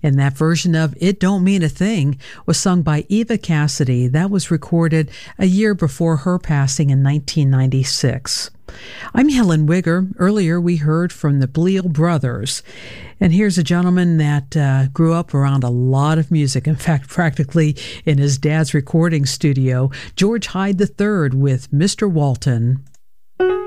And that version of It Don't Mean a Thing was sung by Eva Cassidy. That was recorded a year before her passing in 1996. I'm Helen Wigger. Earlier we heard from the Bleal Brothers. And here's a gentleman that grew up around a lot of music. In fact, practically in his dad's recording studio, George Hyde III with Mr. Walton.